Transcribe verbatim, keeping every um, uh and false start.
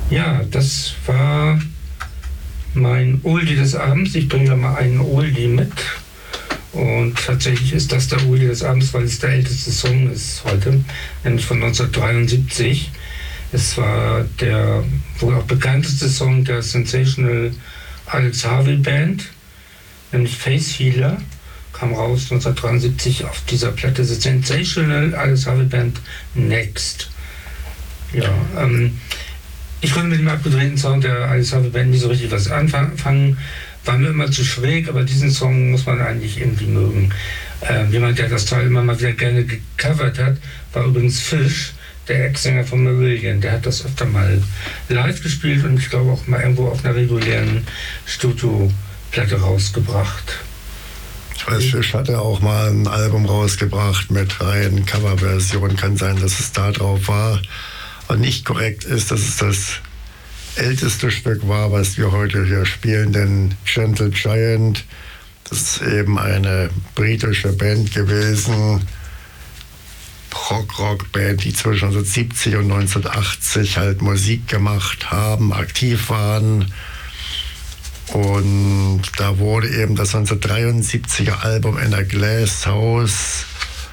Ja, das war mein Oldie des Abends. Ich bringe da mal einen Oldie mit. Und tatsächlich ist das der Oldie des Abends, weil es der älteste Song ist heute, nämlich von neunzehnhundertdreiundsiebzig. Es war der wohl auch bekannteste Song der Sensational Alex Harvey Band, nämlich Face Healer, kam raus neunzehnhundertdreiundsiebzig auf dieser Platte The Sensational Alex Harvey Band Next. Ja, ähm, ich konnte mit dem abgedrehten Sound der Alex Harvey Band nicht so richtig was anfangen, war mir immer zu schräg, aber diesen Song muss man eigentlich irgendwie mögen. Ähm, jemand, der das Teil immer mal wieder gerne gecovert hat, war übrigens Fish, der Ex-Sänger von Marillion. Der hat das öfter mal live gespielt und ich glaube auch mal irgendwo auf einer regulären Studioplatte rausgebracht. Als Fish hat er auch mal ein Album rausgebracht mit reinen Coverversionen. Kann sein, dass es da drauf war. Und nicht korrekt ist, dass es das älteste Stück war, was wir heute hier spielen, denn Gentle Giant, das ist eben eine britische Band gewesen, Prog-Rock-Band, die zwischen neunzehnhundertsiebzig und neunzehnhundertachtzig halt Musik gemacht haben, aktiv waren. Und da wurde eben das neunzehnhundertdreiundsiebziger Album In a Glass House